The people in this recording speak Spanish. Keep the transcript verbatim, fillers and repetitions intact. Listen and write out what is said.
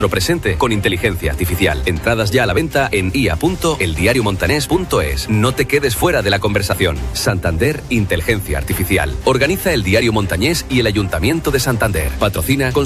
presente con inteligencia artificial. Entradas ya a la venta en i a punto el diario montanés punto es. No te quedes fuera de la conversación. Santander Inteligencia Artificial. Organiza el Diario Montañés y el Ayuntamiento de Santander. Patrocina con